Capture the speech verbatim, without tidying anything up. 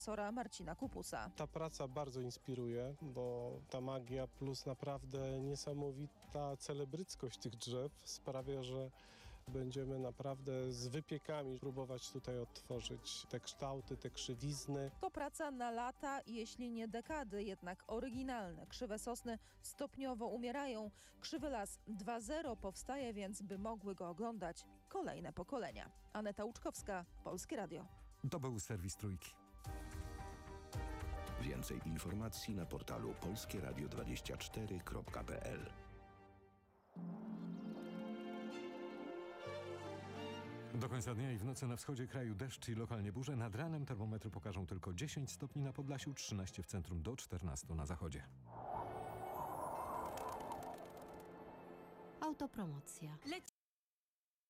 profesora Marcina Kupusa. Ta praca bardzo inspiruje, bo ta magia plus naprawdę niesamowita celebryckość tych drzew sprawia, że będziemy naprawdę z wypiekami próbować tutaj odtworzyć te kształty, te krzywizny. To praca na lata, jeśli nie dekady, jednak oryginalne. Krzywe sosny stopniowo umierają. Krzywy Las dwa zero powstaje więc, by mogły go oglądać kolejne pokolenia. Aneta Łuczkowska, Polskie Radio. To był serwis Trójki. Więcej informacji na portalu polskie radio dwadzieścia cztery kropka p l. Do końca dnia i w nocy na wschodzie kraju deszcz i lokalnie burze. Nad ranem termometry pokażą tylko dziesięć stopni na Podlasiu, trzynaście w centrum, do czternastu na zachodzie. Autopromocja.